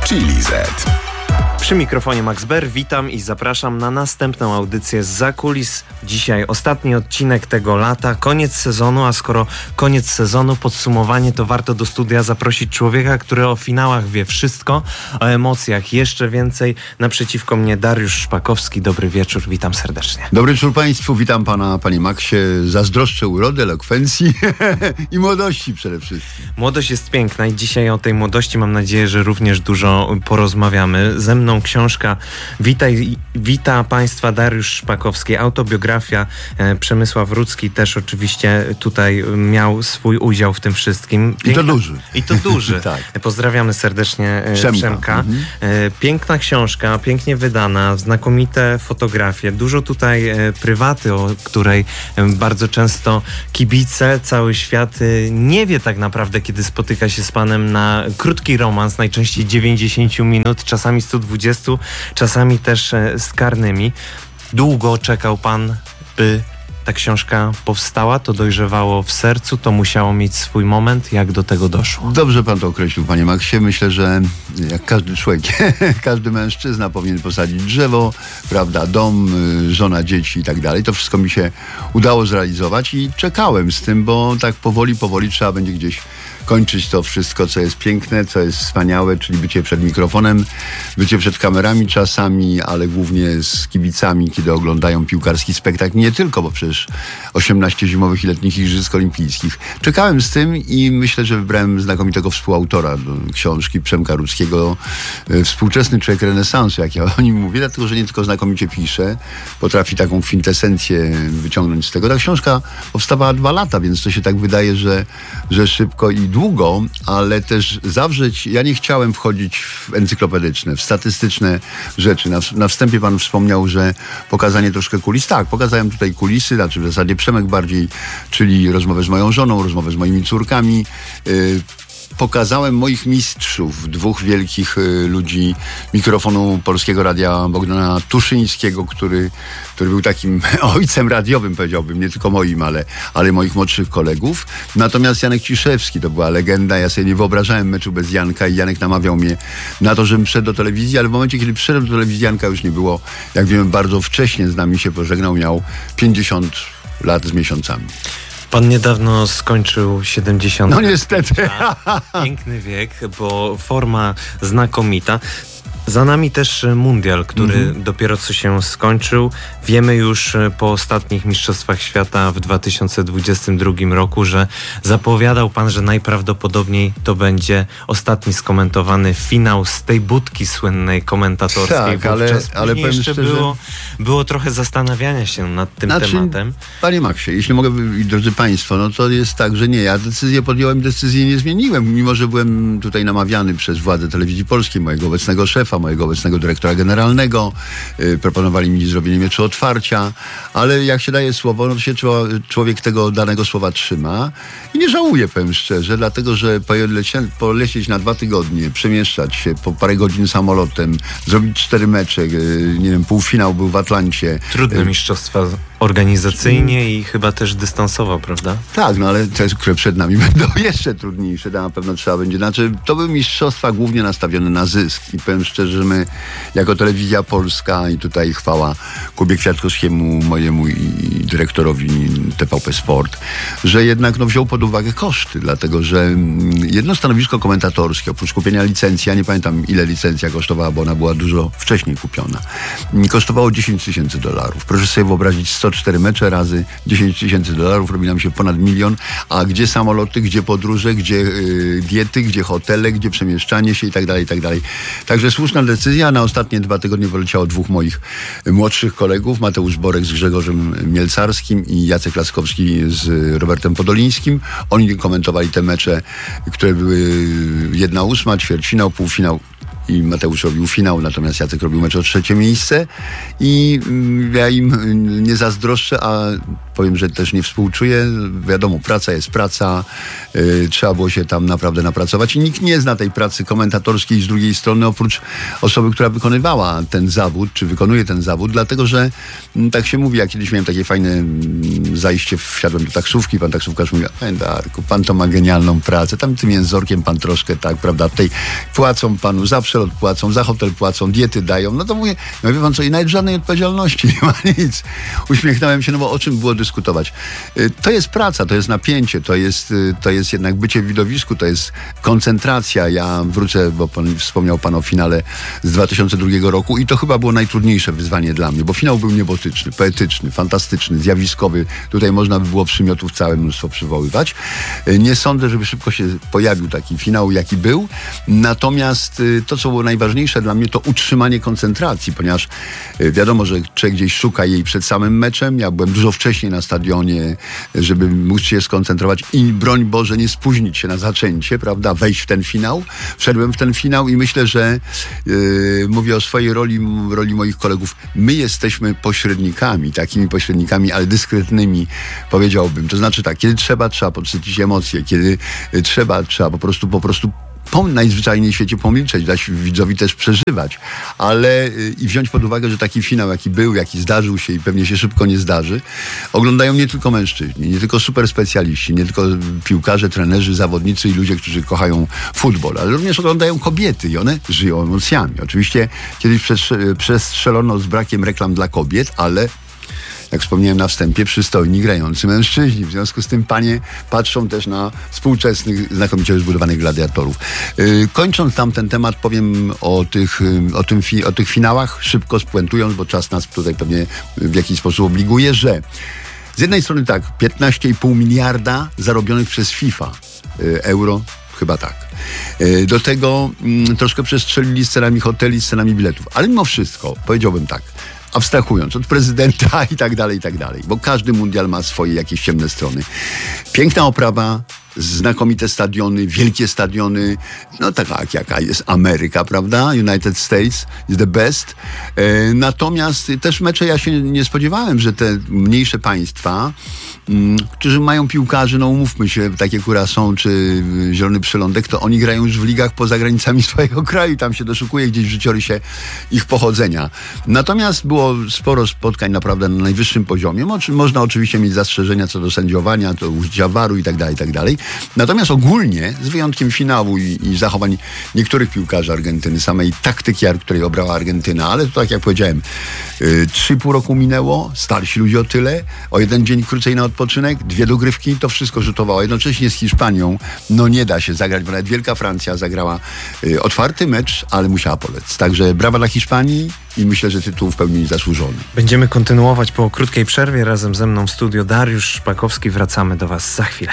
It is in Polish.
Chili Z. Przy mikrofonie Max Ber, witam i zapraszam na następną audycję zza kulis. Dzisiaj ostatni odcinek tego lata, koniec sezonu, a skoro koniec sezonu, podsumowanie, to warto do studia zaprosić człowieka, który o finałach wie wszystko, o emocjach jeszcze więcej. Naprzeciwko mnie Dariusz Szpakowski. Dobry wieczór, witam serdecznie. Dobry wieczór Państwu, witam Pana, Panie Maxie. Zazdroszczę urody, elokwencji i młodości przede wszystkim. Młodość jest piękna i dzisiaj o tej młodości mam nadzieję, że również dużo porozmawiamy. Ze mną książka Wita Państwa Dariusz Szpakowski, autobiografia. Przemysław Rudzki też oczywiście tutaj miał swój udział w tym wszystkim. I to duży. I to duży. Tak. Pozdrawiamy serdecznie Przemka. Piękna książka, pięknie wydana, znakomite fotografie, dużo tutaj prywaty, o której bardzo często kibice, cały świat nie wie tak naprawdę, kiedy spotyka się z panem na krótki romans, najczęściej 90 minut, czasami 120, czasami też z karnymi. Długo czekał pan, by ta książka powstała? To dojrzewało w sercu? To musiało mieć swój moment? Jak do tego doszło? Dobrze pan to określił, panie Maxie. Myślę, że jak każdy człowiek, każdy mężczyzna powinien posadzić drzewo, prawda, dom, żona, dzieci i tak dalej. To wszystko mi się udało zrealizować i czekałem z tym, bo tak powoli trzeba będzie gdzieś kończyć to wszystko, co jest piękne, co jest wspaniałe, czyli bycie przed mikrofonem, bycie przed kamerami czasami, ale głównie z kibicami, kiedy oglądają piłkarski spektakl. Nie tylko, bo przecież 18 zimowych i letnich igrzysk olimpijskich. Czekałem z tym i myślę, że wybrałem znakomitego współautora do książki, Przemka Rudzkiego. Współczesny człowiek renesansu, jak ja o nim mówię, dlatego, że nie tylko znakomicie pisze, potrafi taką kwintesencję wyciągnąć z tego. Ta książka powstawała 2 lata, więc to się tak wydaje, że szybko i długo, ale też zawrzeć, ja nie chciałem wchodzić w encyklopedyczne, w statystyczne rzeczy. Na wstępie pan wspomniał, że pokazanie troszkę kulis. Tak, pokazałem tutaj kulisy, znaczy w zasadzie Przemek bardziej, czyli rozmowę z moją żoną, rozmowę z moimi córkami. Pokazałem moich mistrzów, 2 wielkich ludzi mikrofonu Polskiego Radia, Bogdana Tuszyńskiego, który był takim ojcem radiowym, powiedziałbym, nie tylko moim, ale moich młodszych kolegów. Natomiast Janek Ciszewski to była legenda, ja sobie nie wyobrażałem meczu bez Janka i Janek namawiał mnie na to, żebym wszedł do telewizji, ale w momencie, kiedy przyszedłem do telewizji, Janka już nie było. Jak wiemy, bardzo wcześnie z nami się pożegnał, miał 50 lat z miesiącami. Pan niedawno skończył 70. No niestety. Piękny wiek, bo forma znakomita. Za nami też mundial, który dopiero co się skończył. Wiemy już po ostatnich Mistrzostwach Świata w 2022 roku, że zapowiadał pan, że najprawdopodobniej to będzie ostatni skomentowany finał z tej budki słynnej komentatorskiej. Tak, ale powiem jeszcze szczerze, było trochę zastanawiania się nad tym tematem. Panie Maxie, jeśli mogę, drodzy państwo, no to jest tak, że nie, ja decyzję podjąłem, decyzję nie zmieniłem, mimo że byłem tutaj namawiany przez władze Telewizji Polskiej, mojego obecnego szefa, mojego obecnego dyrektora generalnego. Proponowali mi zrobienie meczu otwarcia, ale jak się daje słowo, no to się człowiek tego danego słowa trzyma i nie żałuję, powiem szczerze, dlatego, że polecieć na 2 tygodnie, przemieszczać się po parę godzin samolotem, zrobić 4 mecze, nie wiem, półfinał był w Atlancie. Trudne mistrzostwa organizacyjnie i chyba też dystansowo, prawda? Tak, no ale te, które przed nami będą jeszcze trudniejsze, to na pewno trzeba będzie. Znaczy, to były mistrzostwa głównie nastawione na zysk i powiem szczerze, że my jako Telewizja Polska i tutaj chwała Kubie Kwiatkowskiemu, mojemu i dyrektorowi TVP Sport, że jednak wziął pod uwagę koszty, dlatego, że jedno stanowisko komentatorskie, oprócz kupienia licencji, ja nie pamiętam ile licencja kosztowała, bo ona była dużo wcześniej kupiona, kosztowało $10,000. Proszę sobie wyobrazić 104 mecze razy $10,000, robi nam się ponad 1 milion, a gdzie samoloty, gdzie podróże, gdzie diety, gdzie hotele, gdzie przemieszczanie się i tak dalej, i tak dalej. Także słuszna decyzja. Na ostatnie 2 tygodnie poleciało 2 moich młodszych kolegów, Mateusz Borek z Grzegorzem Mielcarskim i Jacek Laskowski z Robertem Podolińskim. Oni komentowali te mecze, które były 1/8, ćwierćfinał, półfinał i Mateusz robił finał, natomiast Jacek robił mecz o 3. miejsce i ja im nie zazdroszczę, a powiem, że też nie współczuję. Wiadomo, praca jest praca, trzeba było się tam naprawdę napracować i nikt nie zna tej pracy komentatorskiej z drugiej strony, oprócz osoby, która wykonywała ten zawód, czy wykonuje ten zawód, dlatego, że tak się mówi, ja kiedyś miałem takie fajne zajście, wsiadłem do taksówki, pan taksówkarz mówi: panie Darku, pan to ma genialną pracę, tam tym jęzorkiem pan troszkę tak, prawda, tutaj płacą panu, zawsze płacą, za hotel płacą, diety dają. No to mówię, no wie pan co, i nawet żadnej odpowiedzialności nie ma nic. Uśmiechnąłem się, no bo o czym było dyskutować? To jest praca, to jest napięcie, to jest jednak bycie w widowisku, to jest koncentracja. Ja wrócę, bo wspomniał pan o finale z 2002 roku i to chyba było najtrudniejsze wyzwanie dla mnie, bo finał był niebotyczny, poetyczny, fantastyczny, zjawiskowy. Tutaj można by było przymiotów całe mnóstwo przywoływać. Nie sądzę, żeby szybko się pojawił taki finał, jaki był. Natomiast to, co było najważniejsze dla mnie, to utrzymanie koncentracji, ponieważ wiadomo, że człowiek gdzieś szuka jej przed samym meczem. Ja byłem dużo wcześniej na stadionie, żeby móc się skoncentrować i broń Boże nie spóźnić się na zaczęcie, prawda, wejść w ten finał. Wszedłem w ten finał i myślę, że mówię o swojej roli moich kolegów. My jesteśmy pośrednikami, takimi pośrednikami, ale dyskretnymi, powiedziałbym. To znaczy tak, kiedy trzeba podsycić emocje, kiedy trzeba po prostu najzwyczajniej w świecie pomilczeć, dać widzowi też przeżywać, ale i wziąć pod uwagę, że taki finał, jaki był, jaki zdarzył się i pewnie się szybko nie zdarzy, oglądają nie tylko mężczyźni, nie tylko super specjaliści, nie tylko piłkarze, trenerzy, zawodnicy i ludzie, którzy kochają futbol, ale również oglądają kobiety i one żyją emocjami. Oczywiście kiedyś przestrzelono z brakiem reklam dla kobiet, ale jak wspomniałem na wstępie, przystojni, grający mężczyźni. W związku z tym panie patrzą też na współczesnych, znakomicie zbudowanych gladiatorów. Kończąc ten temat, powiem o tych finałach, szybko spuentując, bo czas nas tutaj pewnie w jakiś sposób obliguje, że z jednej strony tak, 15,5 miliarda zarobionych przez FIFA euro, chyba tak. Do tego troszkę przestrzelili z cenami hoteli, z cenami biletów. Ale mimo wszystko, powiedziałbym tak, abstrahując od prezydenta i tak dalej, bo każdy mundial ma swoje jakieś ciemne strony. Piękna oprawa, znakomite stadiony, wielkie stadiony, no tak jaka jest Ameryka, prawda? United States is the best. Natomiast też mecze ja się nie spodziewałem, że te mniejsze państwa, którzy mają piłkarzy, no umówmy się, takie Curaçao czy Zielony Przylądek, to oni grają już w ligach poza granicami swojego kraju, tam się doszukuje gdzieś w życiorysie ich pochodzenia. Natomiast było sporo spotkań naprawdę na najwyższym poziomie. Można oczywiście mieć zastrzeżenia co do sędziowania, do użycia waru i tak dalej. Natomiast ogólnie, z wyjątkiem finału i zachowań niektórych piłkarzy Argentyny, samej taktyki, której obrała Argentyna, ale to tak jak powiedziałem, 3,5 roku minęło, starsi ludzie o tyle, o jeden dzień krócej na odpoczynek, 2 dogrywki, to wszystko rzutowało. Jednocześnie z Hiszpanią, no nie da się zagrać, bo nawet Wielka Francja zagrała otwarty mecz, ale musiała polec. Także brawa dla Hiszpanii i myślę, że tytuł w pełni zasłużony. Będziemy kontynuować po krótkiej przerwie. Razem ze mną w studio Dariusz Szpakowski. Wracamy do Was za chwilę.